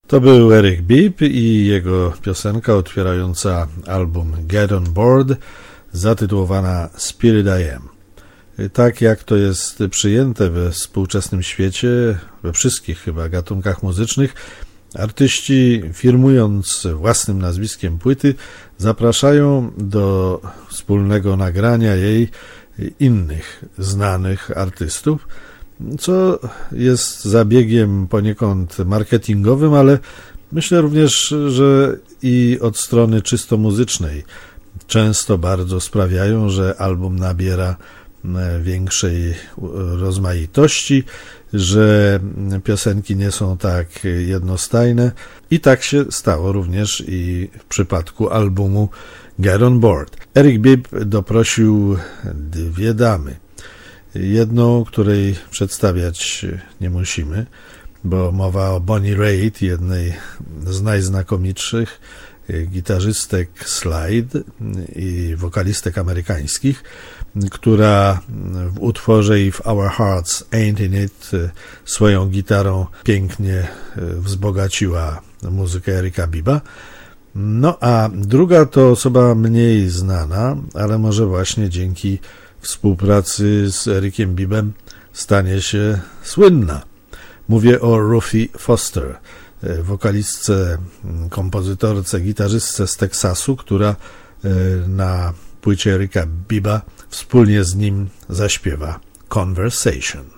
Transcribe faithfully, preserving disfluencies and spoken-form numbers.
To był Eric Bibb i jego piosenka otwierająca album Get On Board, zatytułowana Spirit I Am. Tak jak to jest przyjęte we współczesnym świecie, we wszystkich chyba gatunkach muzycznych, artyści, firmując własnym nazwiskiem płyty, zapraszają do wspólnego nagrania jej innych znanych artystów, co jest zabiegiem poniekąd marketingowym, ale myślę również, że i od strony czysto muzycznej często bardzo sprawiają, że album nabiera większej rozmaitości, że piosenki nie są tak jednostajne i tak się stało również i w przypadku albumu Get On Board. Eric Bibb doprosił dwie damy. Jedną, której przedstawiać nie musimy, bo mowa o Bonnie Raitt, jednej z najznakomitszych gitarzystek slide i wokalistek amerykańskich, która w utworze If Our Hearts Ain't In It swoją gitarą pięknie wzbogaciła muzykę Erika Bibba. No a druga to osoba mniej znana, ale może właśnie dzięki współpracy z Ericiem Bibbem stanie się słynna. Mówię o Ruthie Foster, wokalistce, kompozytorce, gitarzystce z Teksasu, która na płycie Erika Bibba wspólnie z nim zaśpiewa Conversation.